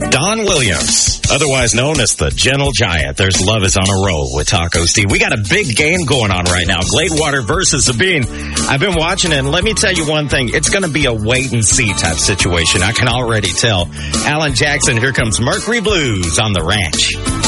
Don Williams, otherwise known as the Gentle Giant. There's Love is on a Roll with Taco Steve. We got a big game going on right now. Gladewater versus Sabine. I've been watching it, and let me tell you one thing. It's going to be a wait-and-see type situation. I can already tell. Alan Jackson, here comes Mercury Blues on the Ranch.